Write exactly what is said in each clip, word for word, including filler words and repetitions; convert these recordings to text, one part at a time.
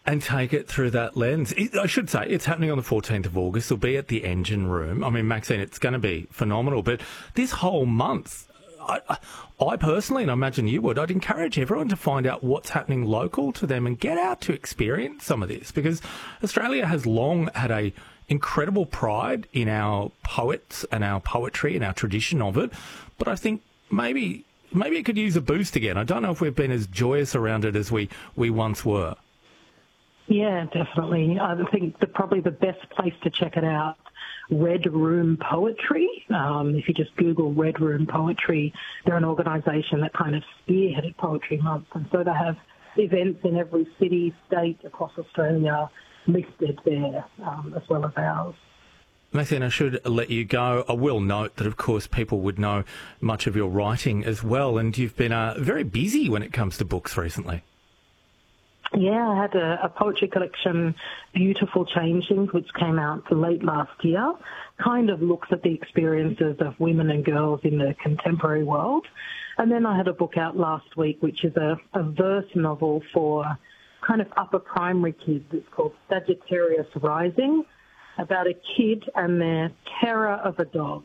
And take it through that lens. It, I should say, it's happening on the fourteenth of August. It'll be at the Engine Room. I mean, Maxine, it's going to be phenomenal. But this whole month, I, I personally, and I imagine you would, I'd encourage everyone to find out what's happening local to them and get out to experience some of this, because Australia has long had a incredible pride in our poets and our poetry and our tradition of it. But I think maybe maybe it could use a boost again. I don't know if we've been as joyous around it as we, we once were. Yeah, definitely. I think the, probably the best place to check it out, Red Room Poetry. Um, if you just Google Red Room Poetry, they're an organisation that kind of spearheaded Poetry Month. And so they have events in every city, state across Australia listed there, um, as well as ours. Maxine, I should let you go. I will note that, of course, people would know much of your writing as well, and you've been uh, very busy when it comes to books recently. Yeah, I had a, a poetry collection, Beautiful Changings, which came out late last year. Kind of looks at the experiences of women and girls in the contemporary world. And then I had a book out last week, which is a, a verse novel for kind of upper primary kids. It's called Sagittarius Rising, about a kid and their terror of a dog.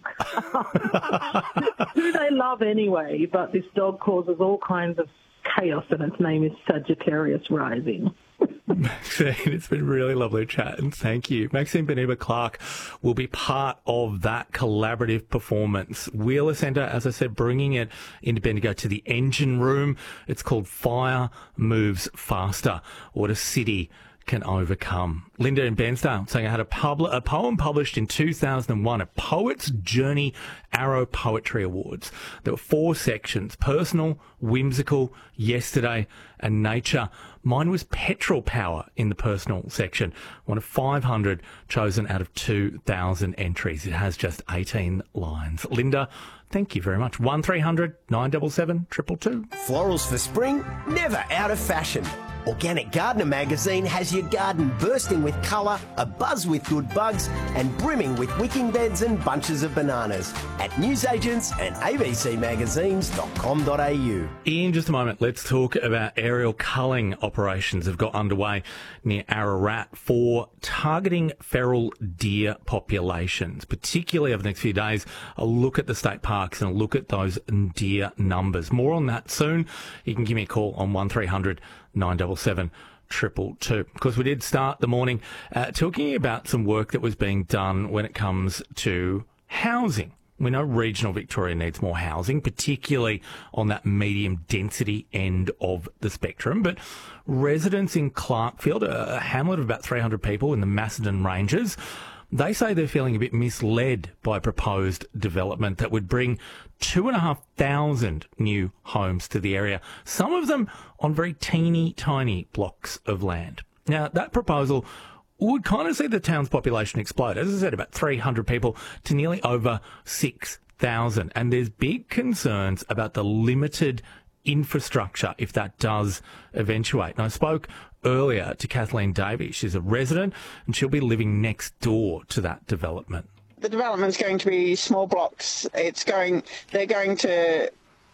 Who they love anyway, but this dog causes all kinds of chaos, and its name is Sagittarius Rising. Maxine, it's been really lovely chatting. Thank you. Maxine Beneba-Clarke will be part of that collaborative performance. Wheeler Centre, as I said, bringing it into Bendigo to the Engine Room. It's called Fire Moves Faster. What a city can overcome. Linda in Bairnsdale saying I had a, pub- a poem published in two thousand one at Poets Journey Arrow Poetry Awards. There were four sections: personal, whimsical, yesterday, and nature. Mine was petrol power in the personal section. One of five hundred chosen out of two thousand entries. It has just eighteen lines. Linda, thank you very much. one three hundred nine seven seven two two two. Florals for spring, never out of fashion. Organic Gardener magazine has your garden bursting with colour, abuzz with good bugs, and brimming with wicking beds and bunches of bananas at newsagents and a b c magazines dot com dot a u. In just a moment, let's talk about aerial culling operations that have got underway near Ararat for targeting feral deer populations, particularly over the next few days. A look at the state parks and a look at those deer numbers. More on that soon. You can give me a call on one three hundred nine seven seven two two two. Because we did start the morning uh, talking about some work that was being done when it comes to housing. We know regional Victoria needs more housing, particularly on that medium density end of the spectrum. But residents in Clarkfield, a hamlet of about three hundred people in the Macedon Ranges, they say they're feeling a bit misled by proposed development that would bring two and a half thousand new homes to the area, some of them on very teeny tiny blocks of land. Now, that proposal would kind of see the town's population explode, as I said, about three hundred people to nearly over six thousand. And there's big concerns about the limited infrastructure if that does eventuate. And I spoke earlier to Kathleen Davies. She's a resident and she'll be living next door to that development. The development's going to be small blocks. It's going, they're going to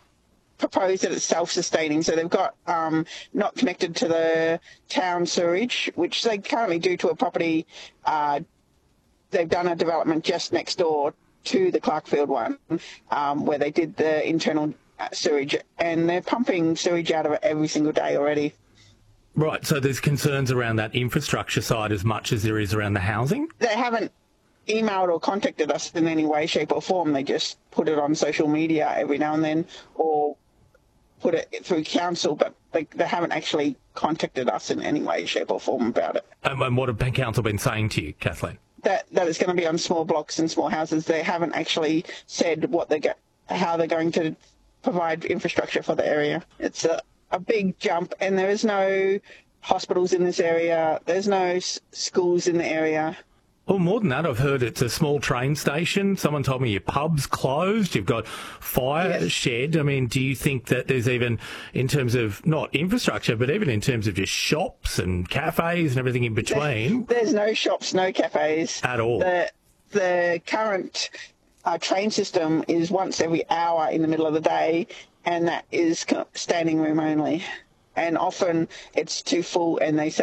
propose that it's self-sustaining. So they've got um, not connected to the town sewage, which they currently do to a property. Uh, they've done a development just next door to the Clarkfield one, um, where they did the internal sewage, and they're pumping sewage out of it every single day already. Right, so there's concerns around that infrastructure side as much as there is around the housing? They haven't emailed or contacted us in any way, shape or form. They just put it on social media every now and then, or put it through council, but they, they haven't actually contacted us in any way, shape or form about it. Um, and what have Bank Council been saying to you, Kathleen? That, that it's going to be on small blocks and small houses. They haven't actually said what they get, how they're going to provide infrastructure for the area. It's a, a big jump, and there is no hospitals in this area. There's no s- schools in the area. Well, more than that, I've heard it's a small train station. Someone told me your pub's closed. You've got fire Yes. shed. I mean, do you think that there's even, in terms of not infrastructure, but even in terms of just shops and cafes and everything in between? There's no shops, no cafes. At all. The, the current uh, train system is once every hour in the middle of the day, and that is standing room only. And often it's too full, and they say